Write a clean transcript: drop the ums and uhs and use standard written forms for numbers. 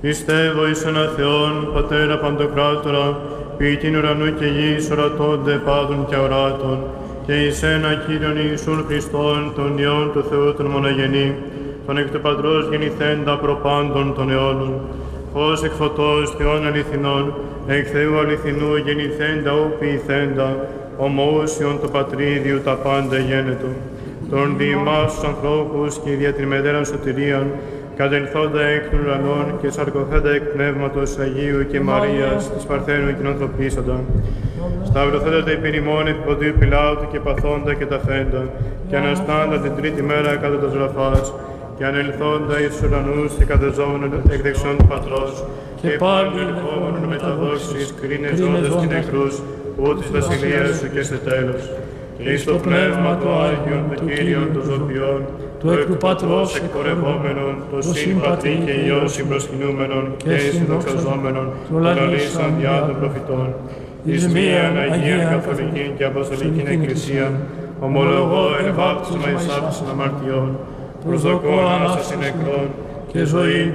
Πιστεύω εις ένα Θεόν, Πατέρα Παντοκράτορα, ποιητήν ουρανού και γης, ορατώνται πάντων και αοράτων, και εις ένα Κύριον Ιησούν Χριστόν, τον Υιόν του Θεού τον μονογενή, τον εκ του Πατρός γεννηθέντα προπάντων των αιώνων, φως εκ φωτός Θεών αληθινών, εκ Θεού αληθινού γεννηθέντα ου ποιηθέντα, ομοούσιον του Πατρίδιου τα πάντα γένετο, τον δι' εμάς τους ανθρώπους και δια την μετέραν σωτηρίαν, κατελθόντα εκ των ουρανών και σαρκωθέντα εκ Πνεύματος Αγίου και Μαρίας, της Παρθένου κοινωνθοποιήσαντα. Σταυρωθέντα υπήρ ημών επί Ποντίου Πιλάτου και παθόντα και ταφέντα, και αναστάντα την τρίτη μέρα κατά τα ζωραφάς, και ανελθόντα εις τους ουρανούς και κατεζόμενον εκ δεξιών του Πατρός, και πάλι ερχόμενον με τα δόξης, κρίνες ζώντας και νεκρούς, ού της βασιλείας σου και σε τέλος. Και εις το Πνεύμα το Άγιον, το Κύριον των Ζωπιών, του εκ του Πατρός εκπορευόμενον, το συν Πατρί και Υιός συμπροσκυνούμενον και συνδοξαζόμενον, τον αλήσαν διά των προφητών. Εις μίαν Αγίαν Καθολικήν και Αποστολικήν Εκκλησίαν, ομολογώ εν βάπτισμα εις άφεσιν αμαρτιών, προσδοκώ Ανάσταση νεκρών και ζωή